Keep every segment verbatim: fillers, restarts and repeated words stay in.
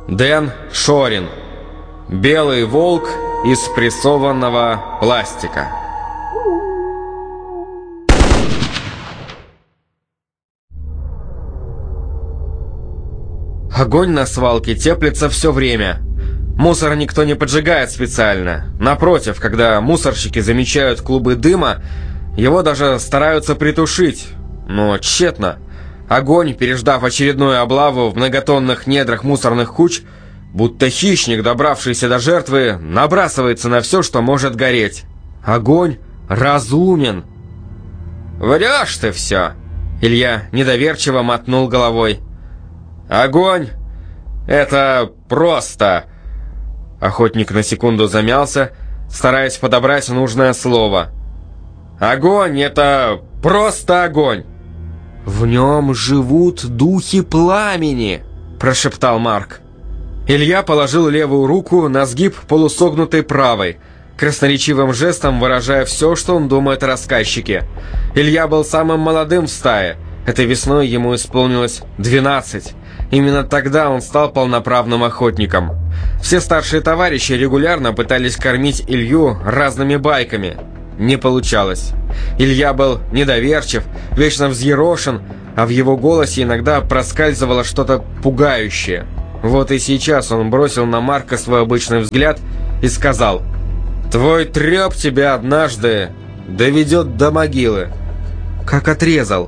Дэн Шорин. Белый волк из прессованного пластика. Огонь на свалке теплится все время. Мусор никто не поджигает специально. Напротив, когда мусорщики замечают клубы дыма, его даже стараются притушить. Но тщетно. Огонь, переждав очередную облаву в многотонных недрах мусорных куч, будто хищник, добравшийся до жертвы, набрасывается на все, что может гореть. Огонь разумен. «Врешь ты все!» Илья недоверчиво мотнул головой. «Огонь — это просто...» Охотник на секунду замялся, стараясь подобрать нужное слово. «Огонь — это просто огонь!» «В нем живут духи пламени!» – прошептал Марк. Илья положил левую руку на сгиб полусогнутой правой, красноречивым жестом выражая все, что он думает о рассказчике. Илья был самым молодым в стае. Этой весной ему исполнилось двенадцать. Именно тогда он стал полноправным охотником. Все старшие товарищи регулярно пытались кормить Илью разными байками. Не получалось. Илья был недоверчив, вечно взъерошен, а в его голосе иногда проскальзывало что-то пугающее. Вот и сейчас он бросил на Марка свой обычный взгляд и сказал: «Твой треп тебя однажды доведет до могилы». Как отрезал.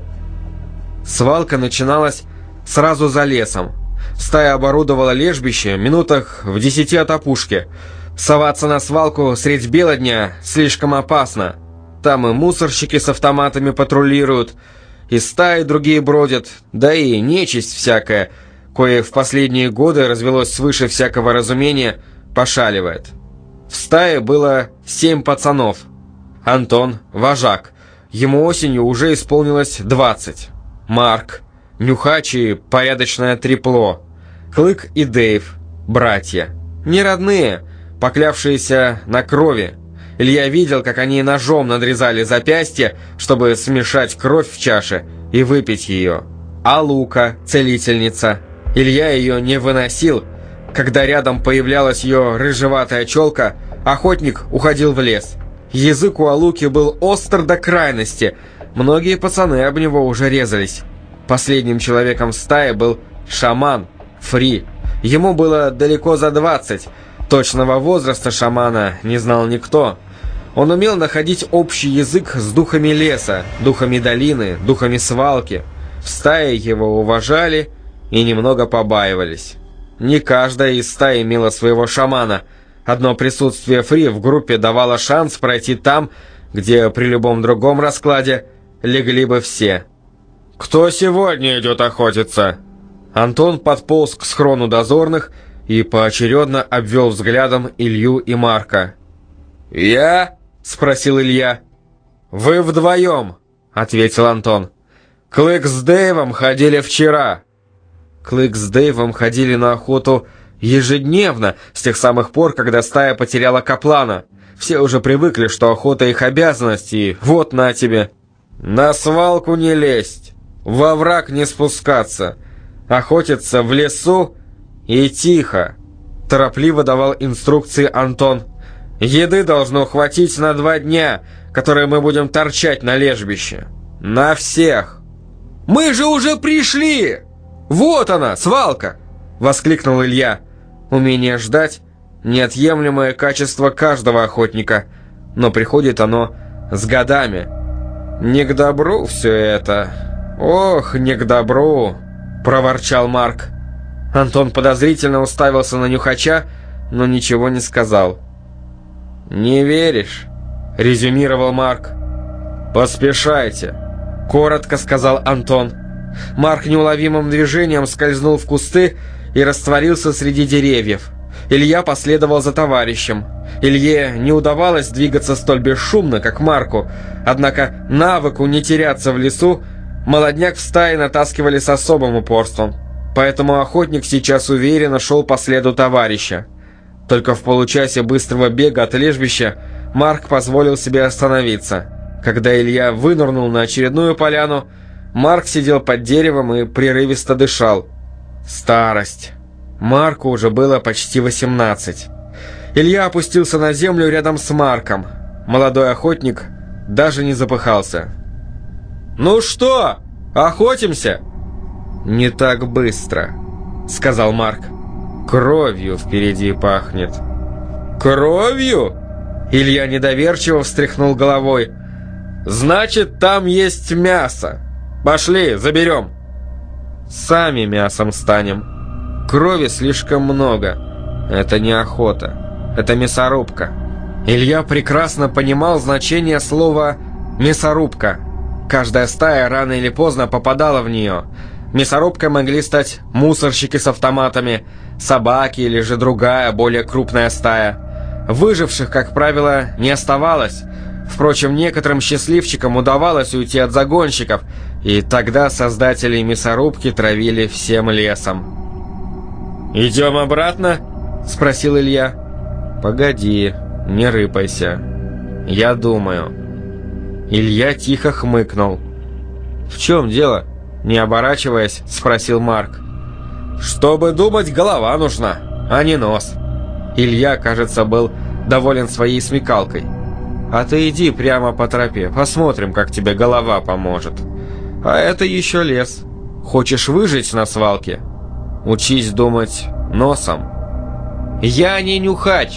Свалка начиналась сразу за лесом. Стая оборудовала лежбище минутах в десяти от опушки. Соваться на свалку средь бела дня слишком опасно. Там и мусорщики с автоматами патрулируют, и стаи другие бродят, да и нечисть всякая, кое в последние годы развелось свыше всякого разумения, пошаливает. В стае было семь пацанов. Антон – вожак. Ему осенью уже исполнилось двадцать. Марк, Нюхач и порядочное трепло. Клык и Дэйв – братья. Не родные, поклявшиеся на крови. Илья видел, как они ножом надрезали запястье, чтобы смешать кровь в чаше и выпить ее. А Лука, целительница. Илья ее не выносил. Когда рядом появлялась ее рыжеватая челка, охотник уходил в лес. Язык у Алуки был остр до крайности. Многие пацаны об него уже резались. Последним человеком в стае был шаман Фри. Ему было далеко за двадцать. Точного возраста шамана не знал никто. Он умел находить общий язык с духами леса, духами долины, духами свалки. В стае его уважали и немного побаивались. Не каждая из стаи имела своего шамана. Одно присутствие Фри в группе давало шанс пройти там, где при любом другом раскладе легли бы все. «Кто сегодня идет охотиться?» Антон подполз к схрону дозорных и поочередно обвел взглядом Илью и Марка. «Я?» — спросил Илья. «Вы вдвоем», — ответил Антон. «Клык с Дэйвом ходили вчера». Клык с Дэйвом ходили на охоту ежедневно, с тех самых пор, когда стая потеряла каплана. Все уже привыкли, что охота их обязанность, и вот на тебе. «На свалку не лезть, во враг не спускаться, охотиться в лесу и тихо», — торопливо давал инструкции Антон. «Еды должно хватить на два дня, которые мы будем торчать на лежбище. На всех!» «Мы же уже пришли! Вот она, свалка!» — воскликнул Илья. Умение ждать — неотъемлемое качество каждого охотника, но приходит оно с годами. «Не к добру все это. Ох, не к добру!» — проворчал Марк. Антон подозрительно уставился на Нюхача, но ничего не сказал. «Не веришь?» — резюмировал Марк. «Поспешайте», — коротко сказал Антон. Марк неуловимым движением скользнул в кусты и растворился среди деревьев. Илья последовал за товарищем. Илье не удавалось двигаться столь бесшумно, как Марку, однако навыку не теряться в лесу молодняк в стае натаскивали с особым упорством. Поэтому охотник сейчас уверенно шел по следу товарища. Только в получасе быстрого бега от лежбища Марк позволил себе остановиться. Когда Илья вынырнул на очередную поляну, Марк сидел под деревом и прерывисто дышал. «Старость! Марку уже было почти восемнадцать. Илья опустился на землю рядом с Марком. Молодой охотник даже не запыхался. «Ну что, охотимся?» «Не так быстро», — сказал Марк. «Кровью впереди пахнет». «Кровью?» Илья недоверчиво встряхнул головой. «Значит, там есть мясо. Пошли, заберем». «Сами мясом станем. Крови слишком много. Это не охота. Это мясорубка». Илья прекрасно понимал значение слова «мясорубка». Каждая стая рано или поздно попадала в нее. Мясорубкой могли стать мусорщики с автоматами, собаки или же другая, более крупная стая. Выживших, как правило, не оставалось. Впрочем, некоторым счастливчикам удавалось уйти от загонщиков, и тогда создатели мясорубки травили всем лесом. «Идем обратно?» – спросил Илья. «Погоди, не рыпайся. Я думаю». Илья тихо хмыкнул. «В чем дело?» – не оборачиваясь, спросил Марк. «Чтобы думать, голова нужна, а не нос». Илья, кажется, был доволен своей смекалкой. «А ты иди прямо по тропе, посмотрим, как тебе голова поможет. А это еще лес. Хочешь выжить на свалке? Учись думать носом». «Я не нюхач!»